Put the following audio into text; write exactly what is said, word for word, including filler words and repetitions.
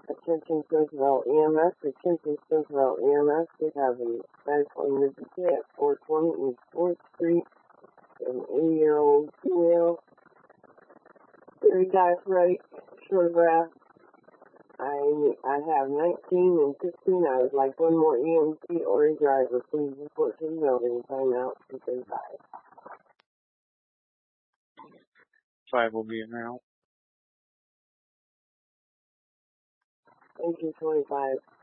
Attention Centerville E M S, attention Centerville E M S, we have a medical emergency at four twenty East fourth Street. An eighty-year-old female, very diaphoretic, short breath. I I have nineteen and fifteen. I would like one more E M T or a driver. Please report to the building. Time out two thirty-five. Five will be in route. Thank you, twenty-five.